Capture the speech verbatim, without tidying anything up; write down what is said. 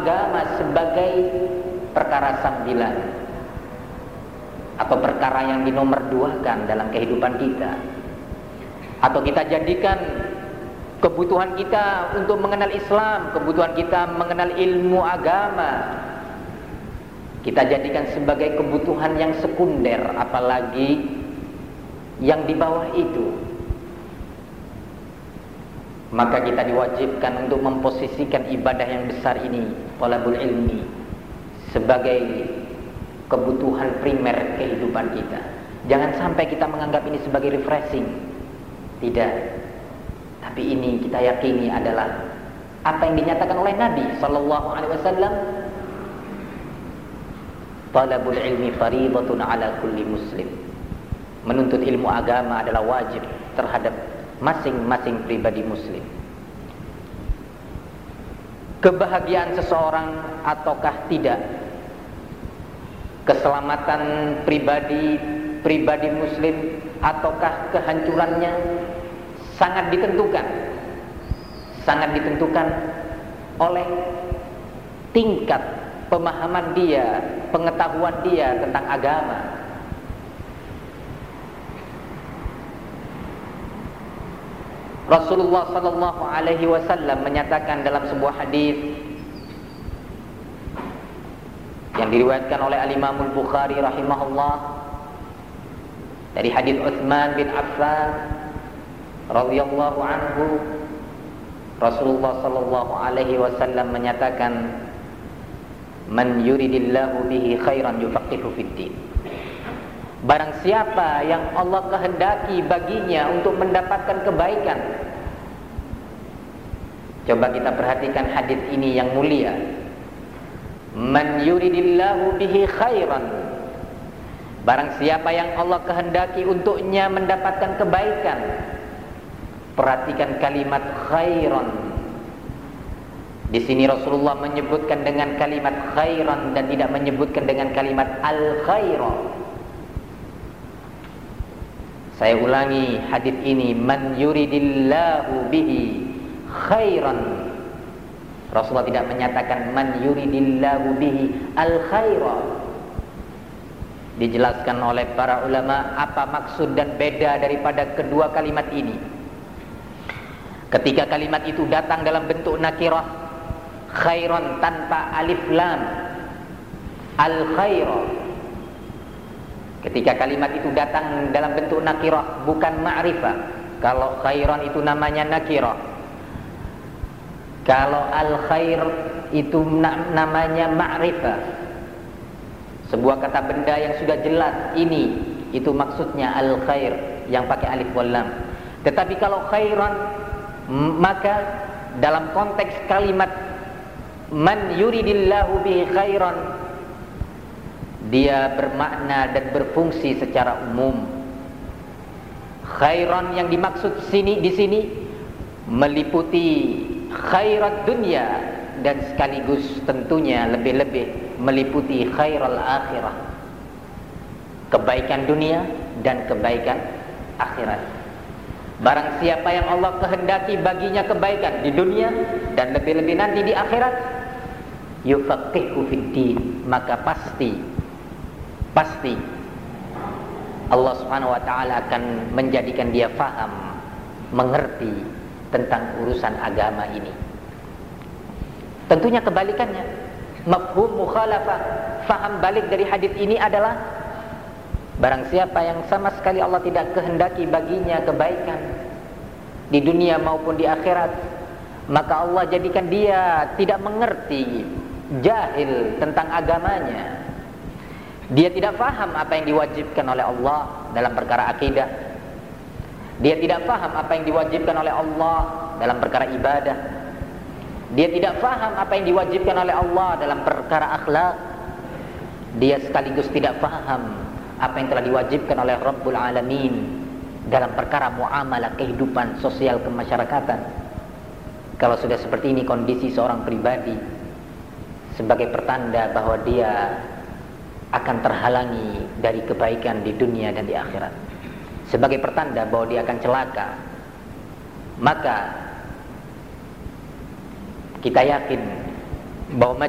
agama sebagai perkara sambilan atau perkara yang dinomorduakan dalam kehidupan kita, atau kita jadikan kebutuhan kita untuk mengenal Islam, kebutuhan kita mengenal ilmu agama, kita jadikan sebagai kebutuhan yang sekunder, apalagi yang di bawah itu, maka kita diwajibkan untuk memposisikan ibadah yang besar ini, thalabul ilmi, sebagai kebutuhan primer kehidupan kita. Jangan sampai kita menganggap ini sebagai refreshing. Tidak. Tapi ini kita yakini adalah apa yang dinyatakan oleh Nabi sallallahu alaihi wasallam, talabul ilmi fariidatun ala kulli muslim. Menuntut ilmu agama adalah wajib terhadap masing-masing pribadi muslim. Kebahagiaan seseorang ataukah tidak, keselamatan pribadi pribadi muslim ataukah kehancurannya, sangat ditentukan sangat ditentukan oleh tingkat pemahaman dia, pengetahuan dia tentang agama. Rasulullah sallallahu alaihi wasallam menyatakan dalam sebuah hadis yang diriwayatkan oleh Al-Imam Al-Bukhari rahimahullah, dari hadis Utsman bin Affan radhiyallahu anhu, Rasulullah sallallahu alaihi wasallam menyatakan, man yuridillahu bihi khairan yufaqihu fid-din. Barang siapa yang Allah kehendaki baginya untuk mendapatkan kebaikan. Coba kita perhatikan hadis ini yang mulia. Man yuridillahu bihi khairan. Barang siapa yang Allah kehendaki untuknya mendapatkan kebaikan. Perhatikan kalimat khairan. Di sini Rasulullah menyebutkan dengan kalimat khairan dan tidak menyebutkan dengan kalimat al-khaira. Saya ulangi hadis ini, man yuridillahu bihi khairan. Rasulullah tidak menyatakan man yuridillahu bihi al-khaira. Dijelaskan oleh para ulama apa maksud dan beda daripada kedua kalimat ini. Ketika kalimat itu datang dalam bentuk nakirah, khairan tanpa alif lam, al-khaira. Ketika kalimat itu datang dalam bentuk nakirah, bukan ma'rifah. Kalau khairan itu namanya nakirah, kalau al-khair itu namanya ma'rifah. Sebuah kata benda yang sudah jelas ini, itu maksudnya al-khair yang pakai alif wal lam. Tetapi kalau khairan, maka dalam konteks kalimat man yuridillahu bihi khairan, dia bermakna dan berfungsi secara umum. Khairan yang dimaksud sini di sini meliputi khairat dunia dan sekaligus tentunya lebih-lebih meliputi khairal akhirah. Kebaikan dunia dan kebaikan akhirat. Barang siapa yang Allah kehendaki baginya kebaikan di dunia dan lebih-lebih nanti di akhirat, yufaqihu fid-din, maka pasti Pasti Allah subhanahu wa ta'ala akan menjadikan dia faham, mengerti tentang urusan agama ini. Tentunya kebalikannya, mafhum mukhalafah, faham balik dari hadis ini adalah barang siapa yang sama sekali Allah tidak kehendaki baginya kebaikan di dunia maupun di akhirat, maka Allah jadikan dia tidak mengerti, jahil tentang agamanya. Dia tidak faham apa yang diwajibkan oleh Allah dalam perkara akidah. Dia tidak faham apa yang diwajibkan oleh Allah dalam perkara ibadah. Dia tidak faham apa yang diwajibkan oleh Allah dalam perkara akhlak. Dia sekaligus tidak faham apa yang telah diwajibkan oleh Rabbul Alamin dalam perkara muamalah kehidupan sosial kemasyarakatan. Kalau sudah seperti ini kondisi seorang pribadi, sebagai pertanda bahwa dia akan terhalangi dari kebaikan di dunia dan di akhirat, sebagai pertanda bahwa dia akan celaka. Maka kita yakin bahwa